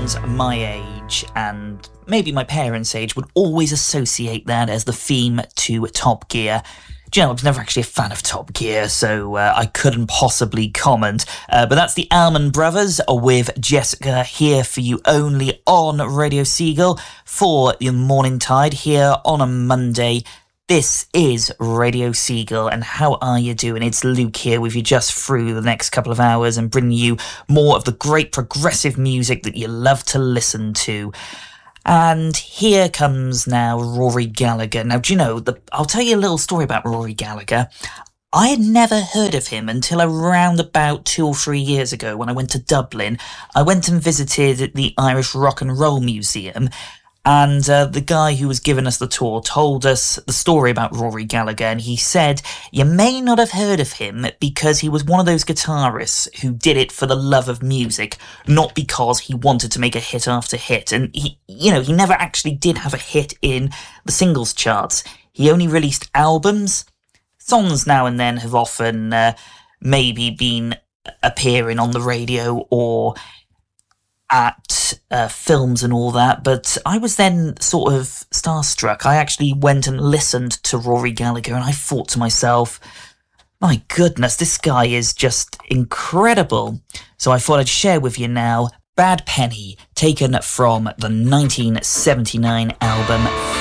around my age and maybe my parents' age would always associate that as the theme to Top Gear. Do you know, I was never actually a fan of Top Gear, so I couldn't possibly comment. But that's the Allman Brothers with Jessica, here for you only on Radio Seagull for the Morning Tide here on a Monday. This is Radio Seagull, and how are you doing? It's Luke here with you just through the next couple of hours and bringing you more of the great progressive music that you love to listen to. And here comes now Rory Gallagher. Now, do you know, I'll tell you a little story about Rory Gallagher. I had never heard of him until around about 2 or 3 years ago when I went to Dublin. I went and visited the Irish Rock and Roll Museum, and the guy who was giving us the tour told us the story about Rory Gallagher, and he said, you may not have heard of him because he was one of those guitarists who did it for the love of music, not because he wanted to make a hit after hit. And he never actually did have a hit in the singles charts. He only released albums. Songs now and then have often maybe been appearing on the radio or at films and all that, but I was then sort of starstruck. I actually went and listened to Rory Gallagher and I thought to myself, my goodness, this guy is just incredible. So I thought I'd share with you now Bad Penny, taken from the 1979 album